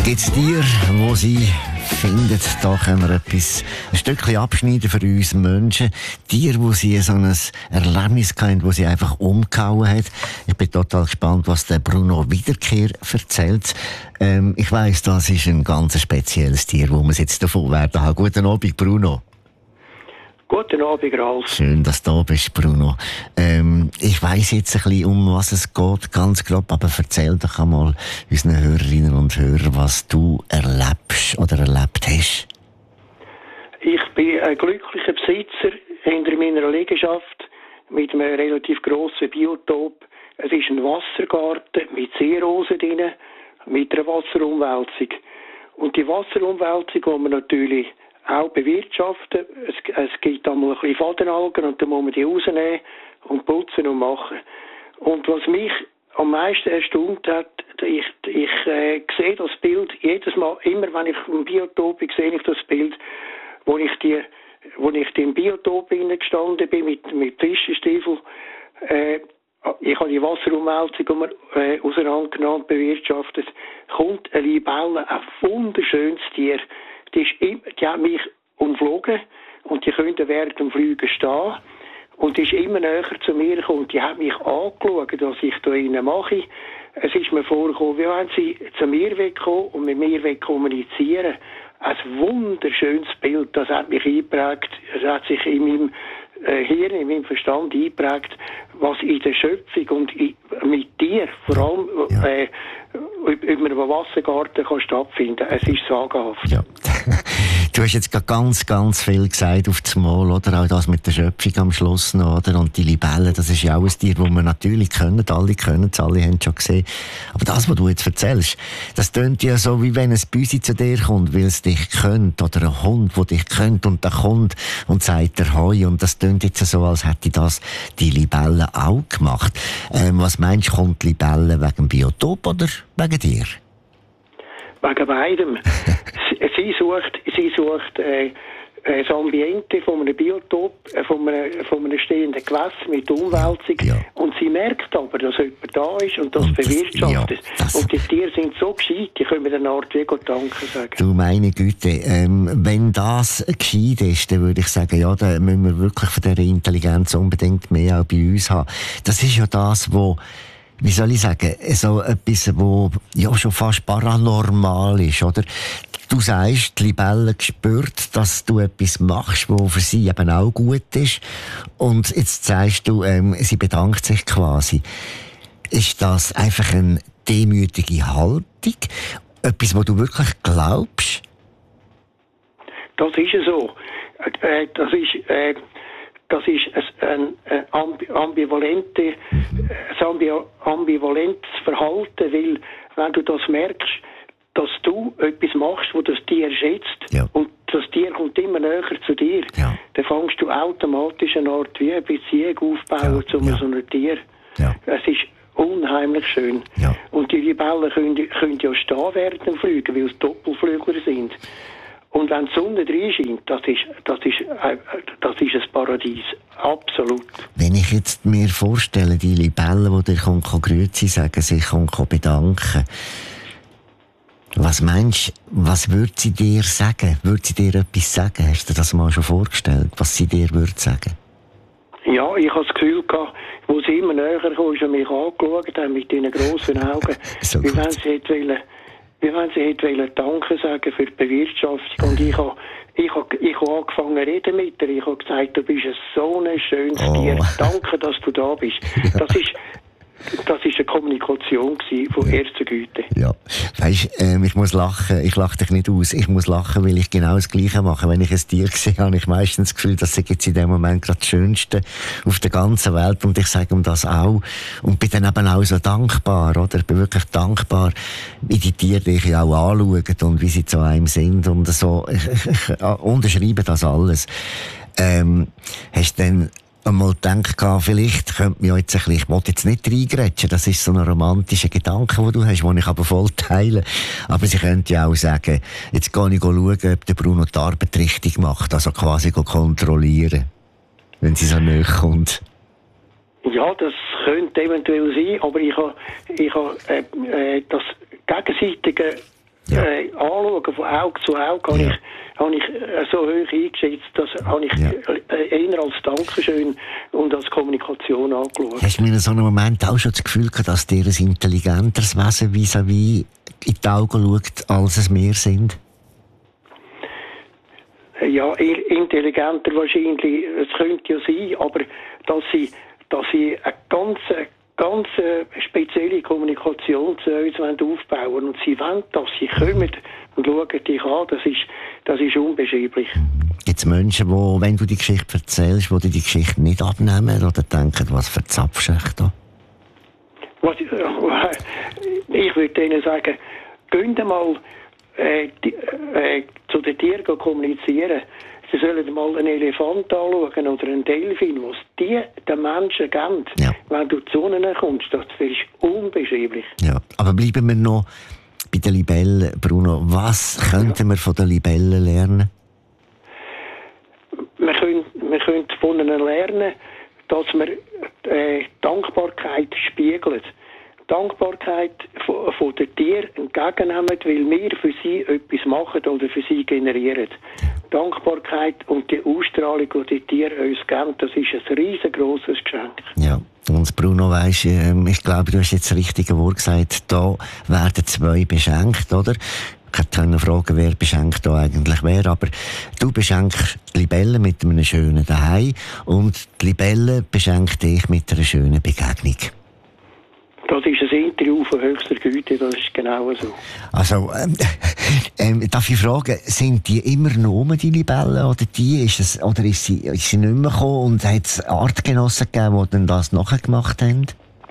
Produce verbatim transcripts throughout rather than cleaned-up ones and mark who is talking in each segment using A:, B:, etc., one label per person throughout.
A: Gibt es Tiere, wo sie finden, da können wir etwas, ein Stückchen abschneiden für uns Menschen. Tiere, wo sie so ein Erlebnis hatten, wo sie einfach umgehauen hat. Ich bin total gespannt, was der Bruno Wiederkehr erzählt. Ähm, ich weiss, das ist ein ganz spezielles Tier, wo wir jetzt davon werden haben. Guten Abend, Bruno.
B: Guten Abend, Ralf.
A: Schön, dass du da bist, Bruno. Ähm, ich weiss jetzt ein bisschen, um was es geht, ganz grob, aber erzähl doch einmal unseren Hörerinnen und Hörern, was du erlebst oder erlebt hast.
B: Ich bin ein glücklicher Besitzer hinter meiner Liegenschaft mit einem relativ grossen Biotop. Es ist ein Wassergarten mit Seerosen drin, mit einer Wasserumwälzung. Und die Wasserumwälzung, die man natürlich auch bewirtschaften. Es, es gibt einmal ein bisschen Fadenalgen und dann muss man die rausnehmen und putzen und machen. Und was mich am meisten erstaunt hat, ich, ich äh, sehe das Bild jedes Mal, immer wenn ich im Biotop bin, sehe ich das Bild, wo ich die, wo ich im Biotop gestanden bin mit, mit Fischenstiefel. Äh, ich habe die Wasserumwälzung äh, auseinandergenommen und bewirtschaftet. Kommt eine Libelle, ein wunderschönes Tier. Die, ist immer, die hat mich umflogen und die könnte während dem Fliegen stehen. Und die ist immer näher zu mir gekommen und die hat mich angeschaut, was ich da innen mache. Es ist mir vorgekommen, wie wenn sie zu mir wegkommen und mit mir kommunizieren. Ein wunderschönes Bild, das hat mich eingeprägt. Es hat sich in meinem äh, Hirn, in meinem Verstand eingeprägt, was in der Schöpfung und in, mit dir, vor allem
A: ja.
B: äh, über einen Wassergarten kann stattfinden. Es ist sagenhaft.
A: Ja. Du hast jetzt ganz, ganz viel gesagt auf das Mal, oder? Auch das mit der Schöpfung am Schluss noch, oder? Und die Libellen, das ist ja auch ein Tier, das wir natürlich können. Alle können es, alle haben es schon gesehen. Aber das, was du jetzt erzählst, das tönt ja so, wie wenn ein Büsi zu dir kommt, weil es dich kennt. Oder ein Hund, der dich kennt und der kommt und sagt dir Hoi. Und das tönt jetzt so, als hätte das die Libelle auch gemacht. Ähm, was meinst du, kommt die Libelle wegen Biotop oder wegen dir?
B: Wegen beidem. sie sucht, sie sucht äh, das Ambiente von einem Biotop, äh, von, einem, von einem stehenden Gewässer mit Umwälzung. Ja. Und sie merkt aber, dass jemand da ist und das und bewirtschaftet. Das, ja, das und die Tiere sind so gescheit, die können eine Art wie Gott Danke sagen.
A: Du, meine Güte, ähm, wenn das gescheit ist, dann würde ich sagen, ja, da müssen wir wirklich von dieser Intelligenz unbedingt mehr auch bei uns haben. Das ist ja das, wo wie soll ich sagen, so etwas, wo ja schon fast paranormal ist, oder? Du sagst, die Libelle spürt, dass du etwas machst, was für sie eben auch gut ist. Und jetzt sagst du, ähm, sie bedankt sich quasi. Ist das einfach eine demütige Haltung? Etwas, was du wirklich glaubst?
B: Das ist so. Äh, das ist... Äh Das ist ein, ein ambivalente, ein ambivalentes Verhalten, weil wenn du das merkst, dass du etwas machst, wo das Tier schätzt, ja. und das Tier kommt immer näher zu dir, ja. dann fängst du automatisch eine Art wie eine Beziehung aufbauen ja. zu ja. so einem Tier. Ja. Es ist unheimlich schön. Ja. Und die Libellen können, können ja stehen während dem Fliegen, weil es Doppelflügler sind. Und wenn die Sonne drin scheint, das ist, das ist, äh, das ist ein Paradies. Absolut.
A: Wenn ich jetzt mir vorstelle, die Libelle, die dir kommt, grüezi sagen, sich kommt bedanken, was meinst du, was würde sie dir sagen? Würde sie dir etwas sagen? Hast du dir das mal schon vorgestellt, was sie dir würde sagen?
B: Ja, ich habe das Gefühl gehabt, wo sie immer näher kam, ist und mich angeschaut hat mit ihren grossen Augen, so wie wenn sie hätte wollen, wie wenn sie hätte wollen Danke sagen für die Bewirtschaftung. Und ich habe ich hab, ich hab angefangen zu reden mit ihr. Ich habe gesagt, du bist ein so ein schönes oh. Tier. Danke, dass du da bist. Ja. Das ist Das war eine Kommunikation von ja. erster Güte. Ja,
A: weisst, ähm, ich muss lachen. Ich lache dich nicht aus. Ich muss lachen, weil ich genau das Gleiche mache. Wenn ich ein Tier sehe, habe ich meistens das Gefühl, das ist jetzt in dem Moment gerade das Schönste auf der ganzen Welt. Und ich sage ihm das auch. Und bin dann eben auch so dankbar, oder? Ich bin wirklich dankbar, wie die Tiere dich auch anschauen und wie sie zu einem sind. Und so, ich, ich, ich unterschreibe das alles. Ähm, hast du dann einmal gedacht, vielleicht könnte man ja jetzt ein bisschen, ich will jetzt nicht reingrätschen, das ist so ein romantischer Gedanke, den du hast, den ich aber voll teile. Aber sie könnte ja auch sagen, jetzt gehe ich schauen, ob der Bruno die Arbeit richtig macht, also quasi kontrollieren, wenn sie so nahe kommt.
B: Ja, das könnte eventuell sein, aber ich habe, ich habe äh, äh, das gegenseitige ja. äh, anschauen, von Auge zu Auge, habe ja. ich, habe ich äh, so hoch eingeschätzt, das habe ich ja. äh, eher als Dankeschön und als Kommunikation angeschaut.
A: Hast du mir in so einem Moment auch schon das Gefühl gehabt, dass dir ein intelligenteres Wesen vis-à-vis in die Augen schaut, als es wir sind?
B: Ja, intelligenter wahrscheinlich, es könnte ja sein, aber dass sie, dass sie eine ganz, ganz spezielle Kommunikation zu uns aufbauen wollen und sie wollen, dass sie kommen und schauen dich an, das ist, das ist unbeschreiblich.
A: Gibt es Menschen, die, wenn du die Geschichte erzählst, die die Geschichte nicht abnehmen oder denken, was verzapfst du echt da?
B: Was, ich würde denen sagen, gehen mal Äh, die, äh, zu den Tieren kommunizieren. Sie sollen mal einen Elefant anschauen oder einen Delfin, was die den Menschen geben. Ja. Wenn du zu ihnen kommst, das ist unbeschreiblich.
A: Ja, aber bleiben wir noch bei den Libellen, Bruno. Was könnten ja. wir von den Libellen lernen?
B: Wir können, wir können von ihnen lernen, dass wir äh, Dankbarkeit spiegeln. Dankbarkeit von, von den Tieren entgegennehmen, weil wir für sie etwas machen oder für sie generieren. Dankbarkeit und die Ausstrahlung, die die Tiere uns geben, das ist ein riesengroßes Geschenk.
A: Ja, und Bruno, weisst, ich glaube, du hast jetzt das richtige Wort gesagt, da werden zwei beschenkt, oder? Ich kann fragen, wer beschenkt da eigentlich wer, aber du beschenkst die Libelle mit einem schönen Daheim und die Libelle beschenkt dich mit einer schönen Begegnung.
B: Das ist ein Interview von höchster Güte, das ist genau so. Also,
A: ähm, ähm, darf ich fragen, sind die immer noch die Libellen oder die, ist es, oder ist sie, ist sie nicht mehr gekommen und hat es Artgenossen gegeben, die dann das nachher gemacht haben?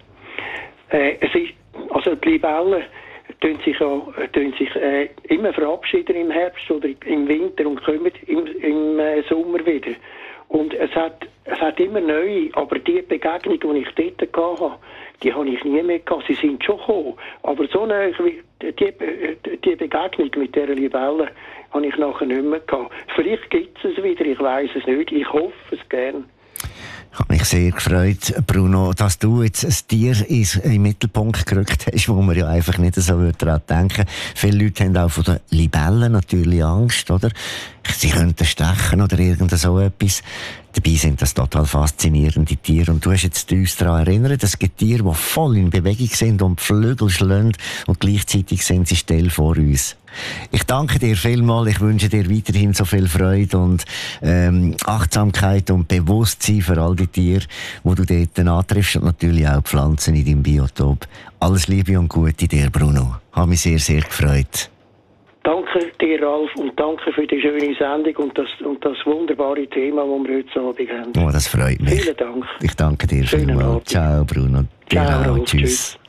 B: Äh, es ist, also die Libellen tun sich, auch, tun sich äh, immer verabschieden im Herbst oder im Winter und kommen im, im äh, Sommer wieder. Und es hat, es hat immer neue, aber die Begegnung, die ich dort hatte, die habe ich nie mehr gehabt. Sie sind schon gekommen, aber so eine, die, die Begegnung mit dieser Libelle habe ich nachher nicht mehr gehabt. Vielleicht gibt es es wieder, ich weiss es nicht, ich hoffe es gern.
A: Ich habe mich sehr gefreut, Bruno, dass du jetzt ein Tier in den Mittelpunkt gerückt hast, wo man ja einfach nicht so daran denken würde. Viele Leute haben auch von den Libellen natürlich Angst, oder? Sie könnten stechen oder irgend so etwas. Dabei sind das total faszinierende Tiere. Und du hast jetzt uns daran erinnert, es gibt Tiere, die voll in Bewegung sind und die Flügel schlagen und gleichzeitig sind sie still vor uns. Ich danke dir vielmals. Ich wünsche dir weiterhin so viel Freude und ähm, Achtsamkeit und Bewusstsein für all die Tiere, die du dort antriffst und natürlich auch Pflanzen in deinem Biotop. Alles Liebe und Gute dir, Bruno. Habe mich sehr, sehr gefreut.
B: Danke dir, Ralf, und danke für die schöne Sendung und das, und das wunderbare Thema, das wir heute Abend haben.
A: Oh, das freut mich.
B: Vielen Dank.
A: Ich danke dir vielmals. Ciao, Bruno.
B: Ciao, Ralf. Tschüss.